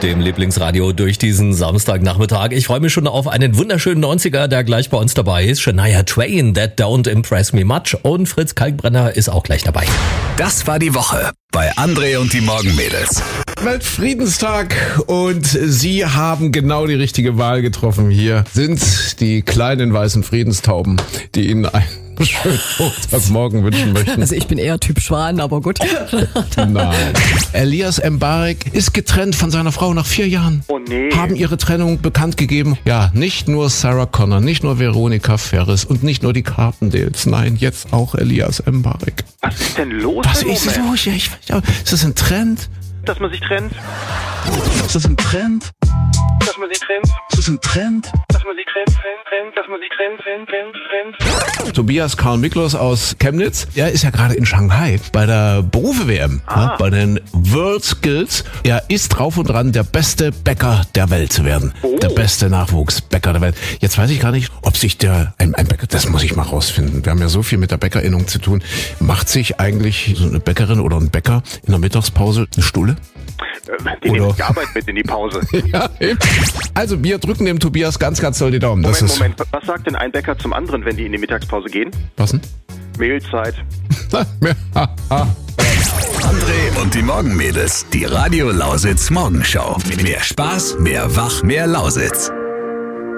dem Lieblingsradio durch diesen Samstagnachmittag. Ich freue mich schon auf einen wunderschönen 90er, der gleich bei uns dabei ist. Shania Twain, That Don't Impress Me Much. Und Fritz Kalkbrenner ist auch gleich dabei. Das war die Woche bei André und die Morgenmädels. Weltfriedenstag und Sie haben genau die richtige Wahl getroffen. Hier sind die kleinen weißen Friedenstauben, die Ihnen einen schönen Montagmorgen wünschen möchten. Also ich bin eher Typ Schwan, aber gut. Nein. Elias Mbarek ist getrennt von seiner Frau nach 4 Jahren. Oh nee. Haben ihre Trennung bekannt gegeben. Ja, nicht nur Sarah Connor, nicht nur Veronica Ferris und nicht nur die Carpendales. Nein, jetzt auch Elias Mbarek. Was ist denn los? Was im ist Moment? los? Ja, ist das ein Trend? Dass man sich trennt? Ist das ein Trend? Dass man sich trennt? Ist das ein Trend? Dass man sich trennt? Dass man sich trennt? Tobias Karl Miklos aus Chemnitz, er ist ja gerade in Shanghai bei der Berufe-WM, ja, bei den World Skills. Er ist drauf und dran, der beste Bäcker der Welt zu werden. Oh. Der beste Nachwuchsbäcker der Welt. Jetzt weiß ich gar nicht, ob sich ein Bäcker, das muss ich mal rausfinden. Wir haben ja so viel mit der Bäckerinnung zu tun. Macht sich eigentlich so eine Bäckerin oder ein Bäcker in der Mittagspause eine Stulle? Die nehmen die Arbeit mit in die Pause. Ja, eben. Also wir drücken dem Tobias ganz, ganz doll die Daumen. Moment. Was sagt denn ein Bäcker zum anderen, wenn die in die Mittagspause gehen? Was denn? Mehlzeit. André und die Morgenmädels. Die Radio Lausitz Morgenschau. Mehr Spaß, mehr Wach, mehr Lausitz.